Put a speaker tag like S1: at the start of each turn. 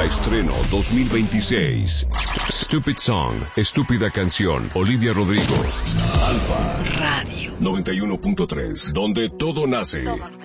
S1: Nueva estreno 2026. Stupid Song, estúpida canción. Olivia Rodrigo. Alfa Radio 91.3, donde todo nace.